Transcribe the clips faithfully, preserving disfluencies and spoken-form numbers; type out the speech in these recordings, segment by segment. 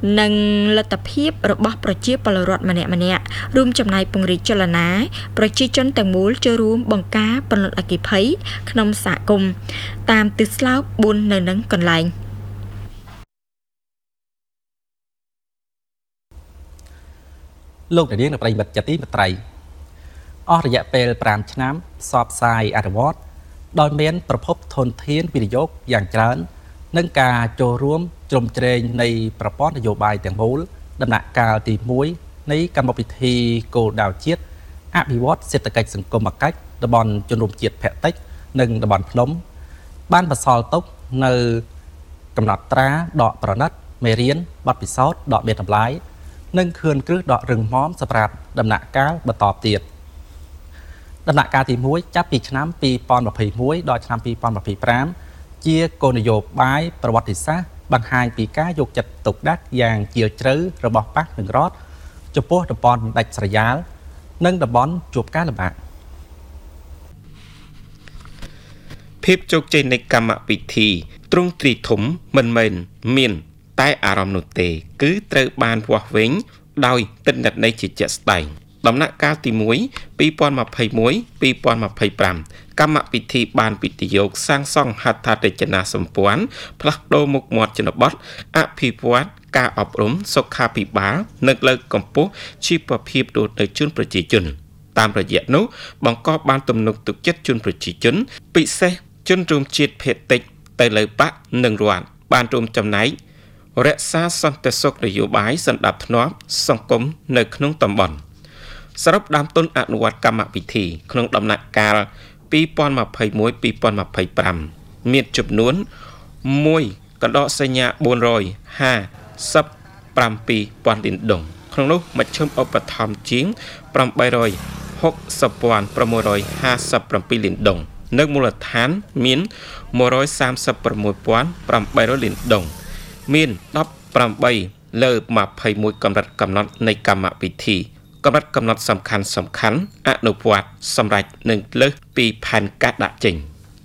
និងលទ្ធភាពរបស់ប្រជាពលរដ្ឋម្នាក់ម្នាក់រួមចំណែកពង្រីកចលនាប្រជាជនទាំងមូលចូលរួមបង្ការពលរដ្ឋអគិភ័យក្នុងសហគមន៍តាមទិសស្លោកបួននៅនឹងកន្លែងលោកនាងនៅប្រិយមិត្តជាទីមេត្រីអស់រយៈពេលប្រាំឆ្នាំផ្សព្វផ្សាយអនុវត្តដោយមានប្រភពធនធានវិនិយោគយ៉ាងច្រើននិងការចូលរួមជ្រោមជ្រែងនៃប្រព័ន្ធនយោបាយទាំងមូលដំណាក់កាលទីមួយនៃកម្មវិធីគោលដៅជាតិអភិវឌ្ឍសេដ្ឋកិច្ចសង្គមកិច្ចតំបន់ជនរួមជាតិភាគតិចនិងតំបន់ភ្នំបានបន្សល់ទុកនៅកំណត់ត្រាដកប្រណិតមេរៀនបទពិសោធន៍ដកមានតម្លៃនិងខឿនគ្រឹះដករឹងមាំសម្រាប់ដំណាក់កាលបន្តទៀតដំណាក់កាលទីមួយចាប់ពីឆ្នាំពីរពាន់ម្ភៃមួយដល់ឆ្នាំពីរពាន់ម្ភៃប្រាំជាគោលនយោបាយប្រវត្តិសាស្ត្របង្ហាញពីការយកចិត្តទុកដាក់យ៉ាងជ្រាលជ្រៅរបស់បកនិងរដ្ឋចំពោះតំបន់ដាច់ស្រយាលនិងតំបន់ជួបការលំបាកភាពជោគជ័យនៃកម្មវិធីទ្រង់ទ្រីធំមិនមែនមានតែអារម្មណ៍នោះទេគឺត្រូវបានវាស់វែងដោយទិន្នន័យជាជាក់ស្ដែងដំណាក់កាលទីមួយ ពីរពាន់ម្ភៃមួយ ពីរពាន់ម្ភៃប្រាំកម្មវិធីបានវិនិយោគសាងសង់ហត្ថរចនាសម្ព័ន្ធផ្លាស់ប្ដូរមុខមាត់ជនបទអភិវឌ្ឍការអប់រំសុខាភិបាលនិងលើកកម្ពស់ជីវភាពរស់នៅជូនប្រជាជនតាមរយៈនោះបង្កបានទំនុកទុកចិត្តជូនប្រជាជនពិសេសជនរួមជាតិភាគតិចទៅលើបកនិងរដ្ឋបានរួមចំណែករក្សាសន្តិសុខនយោបាយសណ្ដាប់ធ្នាប់សង្គមនៅក្នុងតំបន់សរុបដើមទុនអនុវត្តកម្មវិធីក្នុងដំណាក់កាលពីរពាន់ម្ភៃមួយ ពីរពាន់ម្ភៃប្រាំមានចំនួនមួយកណ្ដោសញ្ញាបួនរយហាសិបប្រាំពីរពាន់លានដុល្លារក្នុងនោះមជ្ឈិមឧបត្ថម្ភជាងប្រាំបីរយហុកសិបពាន់ប្រាំមួយរយហាសិបប្រាំពីរលានដុល្លារនៅមូលដ្ឋានមានមួយរយសាមសិបប្រាំមួយពាន់ប្រាំបីរយលានដុល្លារមានដប់ប្រាំបីលើម្ភៃមួយកម្រិតកំណត់នៃកម្មវិធីកម្រិតកំណត់សំខាន់សំខាន់អនុវត្តសម្រាប់នឹងលើសពីផែនការដាក់ចេញ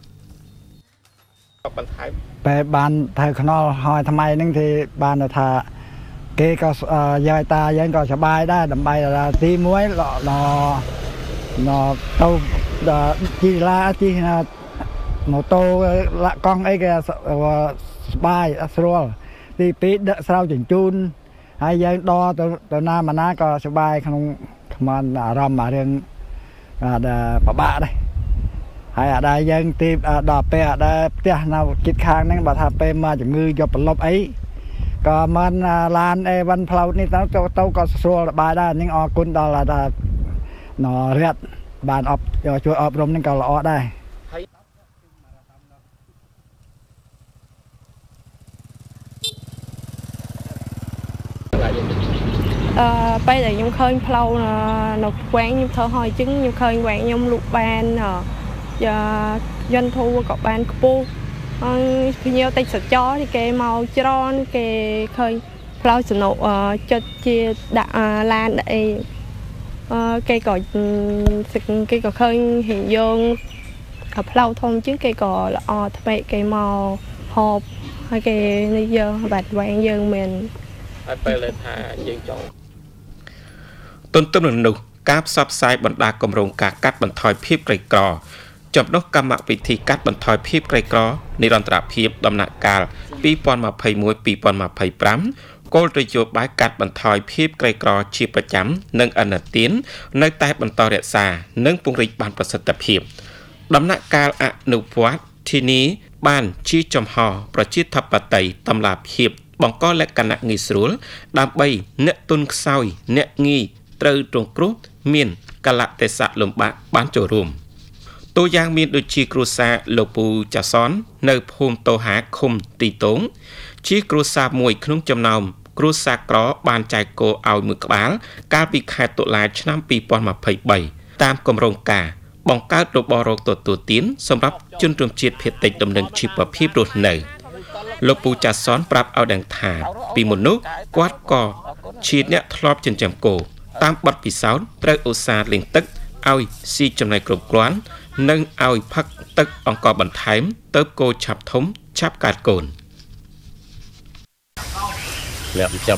បន្ថែមបែបបានថៅខ្នល់ហើយថ្មីហ្នឹងទីបានថាគេក៏យាយតាយើងក៏សប្បាយដែរដើម្បីទីមួយណណទៅជីឡាជីម៉ូតូលាក់កង់អីគេសប្បាយស្រួលទីពីរដឹកស្រោចជញ្ជូនហើយយើងដកទៅទៅណាមកណាក៏សប្បាយក្នុងខ្មានអារម្មណ៍រឿងពិបាកដែរហើយអាដែរយើងទីដល់ពេលអាដែរផ្ទះនៅជិតខាងហ្នឹងបើថាពេលមកជំងឺយកប្រឡប់អីក៏មិនឡានអេវ៉ាន់ផ្លូវនេះទៅទៅក៏ស្រួលសប្បាយដែរនឹងអរគុណដល់ថាណរ៉ាត់បានអបជួយអប់រំហ្នឹងក៏ល្អដែរអឺពេលដែលខ្ញុំឃើញផ្លូវនៅវែងខ្ញុំធ្វើហើយចឹងខ្ញុំឃើញវែងខ្ញុំលក់បានយន្តធូរក៏បានខ្ពស់ហើយភ្ញៀវតិចសចរthìគេមកច្រើនគេឃើញផ្លូវសនុកចិត្តជាដាក់ឡានអីអឺគេក៏គេក៏ឃើញរៀងយើងផ្លូវធំជាងគេក៏ល្អថ្មីគេមកហូបហើយគេនេះយើងបាត់វែងយើងមានហើយពេលថាយើងចង់ទន្ទឹមនឹងនោះការផ្សព្វផ្សាយបណ្ដាគម្រោងការកាត់បន្ថយភាពក្រីក្រចំណុះកម្មវិធីកាត់បន្ថយភាពក្រីក្រនិរន្តរភាពដំណាក់កាលពីរពាន់ម្ភៃមួយ ពីរពាន់ម្ភៃប្រាំគោលនយោបាយកាត់បន្ថយភាពក្រីក្រជាប្រចាំនិងអនុទាននៅតែបន្តរក្សានិងពង្រីកបានប្រសិទ្ធភាពដំណាក់កាលអនុវត្តធានាបានជាចំហប្រជាធិបតេយ្យតម្លាភាពបង្កលក្ខណៈងាយស្រួលដើម្បីអ្នកទុនខ្សោយអ្នកងាយត្រូវទ្រង់គ្រោះមានកលៈទេសៈលំបាកបានចូលរួមតួយ៉ាងមានដូចជាគ្រួសារលោកពូចាសននៅភូមិតូហាឃុំទីតងជាគ្រួសារមួយក្នុងចំណោមគ្រួសារក្របានចែកគោឲ្យមួយក្បាលកាលពីខែតុលាឆ្នាំពីរពាន់ម្ភៃបីតាមគម្រោងការបង្កើតរបររកទទួលទានសម្រាប់ជនរួមជាតិភាគតិចដំណឹងជីវភាពរស់នៅលោកពូចាសនប្រាប់ឲ្យដឹងថាពីមុននោះគាត់ក៏ជាអ្នកធ្លាប់ចិញ្ចឹមគោតាមបទពិសោធន៍ត្រូវឧស្សាហ៍លេងទឹកឲ្យស៊ីចំណីគ្រប់គ្រាន់និងឲ្យផឹកទឹកអង្ករបន្ថែមទៅគោឆាប់ធំឆាប់កើតកូន lẹm chậm